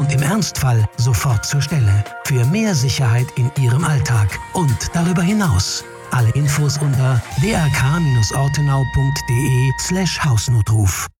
und im Ernstfall sofort zur Stelle. Für mehr Sicherheit in Ihrem Alltag und darüber hinaus. Alle Infos unter drk-ortenau.de/Hausnotruf.